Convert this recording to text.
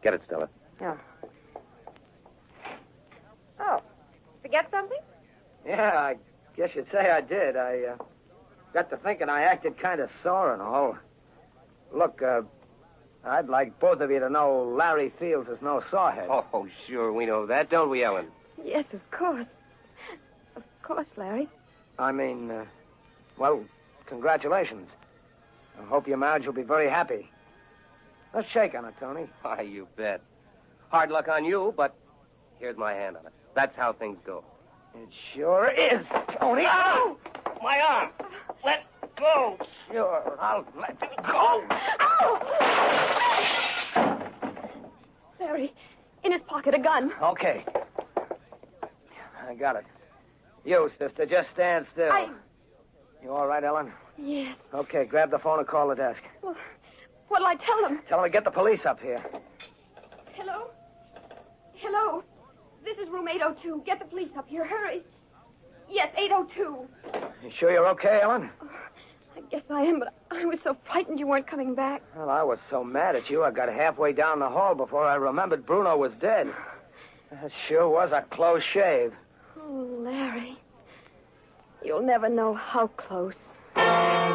Get it, Stella. Yeah. Oh, forget something? Yeah, I guess you'd say I did. I got to thinking I acted kind of sore and all. Look, I'd like both of you to know Larry Fields is no sawhead. Oh, sure, we know that, don't we, Ellen? Yes, of course. Of course, Larry. I mean, well, congratulations. I hope your marriage will be very happy. Let's shake on it, Tony. Why, you bet. Hard luck on you, but here's my hand on it. That's how things go. It sure is, Tony. Ow! My arm! Let go! Sure, I'll let it go. Ow! Larry, in his pocket, a gun. Okay. I got it. You, sister, just stand still. You all right, Ellen? Yes. Okay, grab the phone and call the desk. Well, what'll I tell him? Tell them to get the police up here. Hello? Hello? This is room 802. Get the police up here. Hurry. Yes, 802. You sure you're okay, Ellen? Oh, I guess I am, but I was so frightened you weren't coming back. Well, I was so mad at you, I got halfway down the hall before I remembered Bruno was dead. That sure was a close shave. Oh, Larry. You'll never know how close.